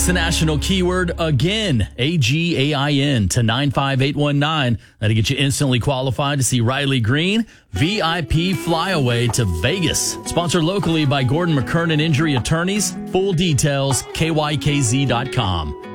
Text the national keyword again, AGAIN, to 95819. That'll get you instantly qualified to see Riley Green, VIP flyaway to Vegas. Sponsored locally by Gordon McKernan Injury Attorneys. Full details, kykz.com.